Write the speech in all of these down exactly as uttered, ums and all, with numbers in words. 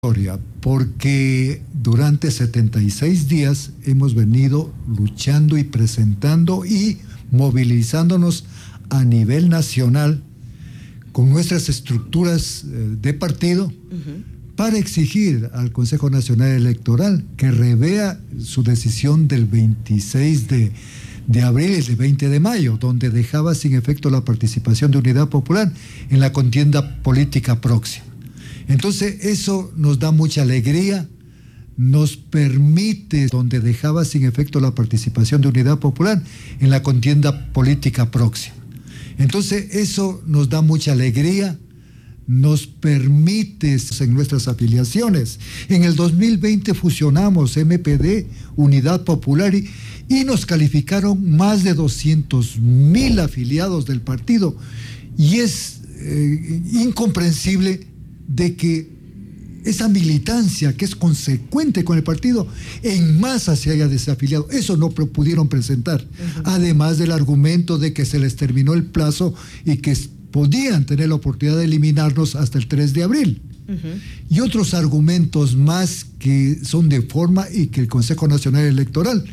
Porque durante setenta y seis días hemos venido luchando y presentando y movilizándonos a nivel nacional con nuestras estructuras de partido uh-huh. para exigir al Consejo Nacional Electoral que revea su decisión del veintiséis de abril y del veinte de mayo, donde dejaba sin efecto la participación de Unidad Popular en la contienda política próxima. Entonces eso nos da mucha alegría, nos permite, donde dejaba sin efecto la participación de Unidad Popular en la contienda política próxima. Entonces eso nos da mucha alegría, nos permite en nuestras afiliaciones. En el dos mil veinte fusionamos M P D, Unidad Popular y, y nos calificaron más de doscientos mil afiliados del partido y es eh, incomprensible de que esa militancia que es consecuente con el partido en masa se haya desafiliado. Eso no pudieron presentar. Uh-huh. Además del argumento de que se les terminó el plazo y que podían tener la oportunidad de eliminarnos hasta el tres de abril. Uh-huh. Y otros argumentos más que son de forma y que el Consejo Nacional Electoral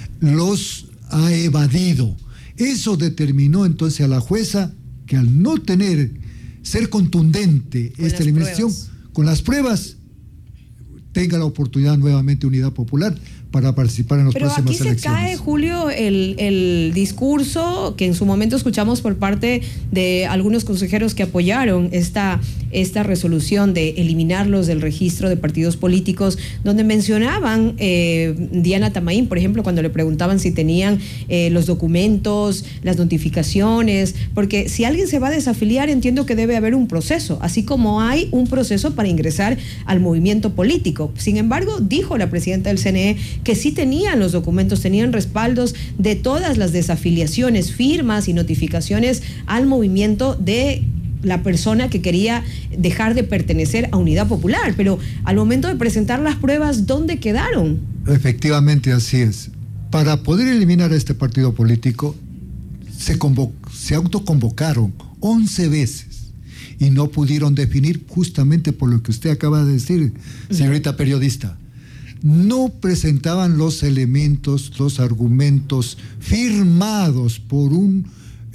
los ha evadido. Eso determinó entonces a la jueza que al no tener ser contundente con esta eliminación, pruebas. con las pruebas, tenga la oportunidad nuevamente Unidad Popular para participar en las próximas elecciones. Pero aquí se cae, Julio, el, el discurso que en su momento escuchamos por parte de algunos consejeros que apoyaron esta, esta resolución de eliminarlos del registro de partidos políticos, donde mencionaban eh, Diana Tamaín, por ejemplo, cuando le preguntaban si tenían eh, los documentos, las notificaciones, porque si alguien se va a desafiliar, entiendo que debe haber un proceso, así como hay un proceso para ingresar al movimiento político. Sin embargo, dijo la presidenta del C N E que sí tenían los documentos, tenían respaldos de todas las desafiliaciones, firmas y notificaciones al movimiento de la persona que quería dejar de pertenecer a Unidad Popular, pero al momento de presentar las pruebas, ¿dónde quedaron? Efectivamente, así es. Para poder eliminar a este partido político, se, convo- se autoconvocaron once veces y no pudieron definir justamente por lo que usted acaba de decir, señorita uh-huh. periodista. No presentaban los elementos, los argumentos firmados por un,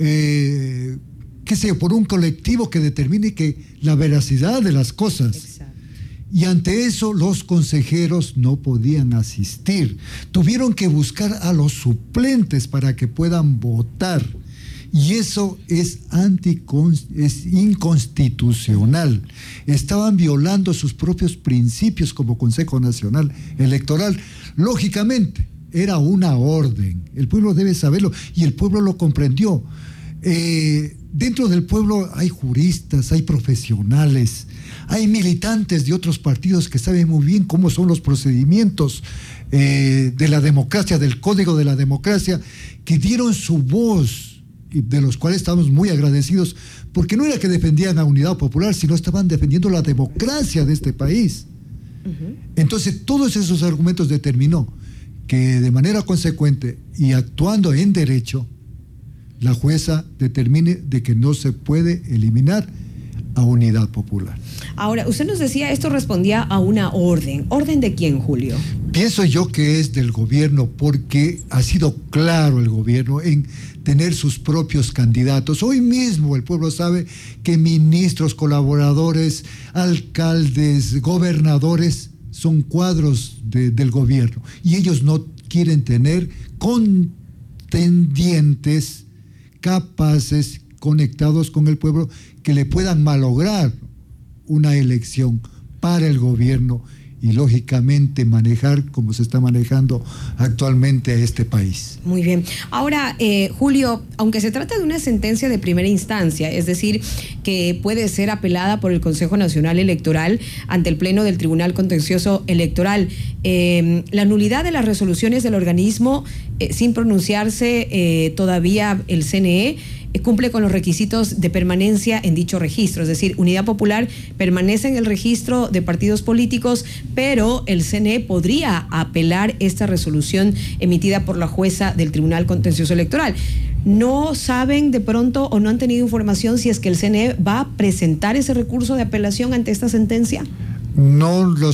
eh, qué sé yo, por un colectivo que determine que la veracidad de las cosas. Exacto. Y ante eso los consejeros no podían asistir. Tuvieron que buscar a los suplentes para que puedan votar. Y eso es, anticon, es inconstitucional. Estaban violando sus propios principios como Consejo Nacional Electoral. Lógicamente, era una orden. El pueblo debe saberlo y el pueblo lo comprendió. Eh, dentro del pueblo hay juristas, hay profesionales, hay militantes de otros partidos que saben muy bien cómo son los procedimientos eh, de la democracia, del Código de la Democracia, que dieron su voz, y de los cuales estamos muy agradecidos, porque no era que defendían a Unidad Popular, sino estaban defendiendo la democracia de este país. Uh-huh. Entonces, todos esos argumentos determinó que de manera consecuente y actuando en derecho, la jueza determine de que no se puede eliminar a Unidad Popular. Ahora, usted nos decía, esto respondía a una orden. ¿Orden de quién, Julio? Pienso yo que es del gobierno, porque ha sido claro el gobierno en tener sus propios candidatos. Hoy mismo el pueblo sabe que ministros, colaboradores, alcaldes, gobernadores son cuadros de, del gobierno y ellos no quieren tener contendientes capaces, conectados con el pueblo, que le puedan malograr una elección para el gobierno y lógicamente manejar como se está manejando actualmente a este país. Muy bien. Ahora, eh, Julio, aunque se trata de una sentencia de primera instancia, es decir, que puede ser apelada por el Consejo Nacional Electoral ante el Pleno del Tribunal Contencioso Electoral, eh, la nulidad de las resoluciones del organismo, eh, sin pronunciarse eh, todavía el C N E, cumple con los requisitos de permanencia en dicho registro, es decir, Unidad Popular permanece en el registro de partidos políticos, pero el C N E podría apelar esta resolución emitida por la jueza del Tribunal Contencioso Electoral. ¿No saben de pronto o no han tenido información si es que el C N E va a presentar ese recurso de apelación ante esta sentencia? No lo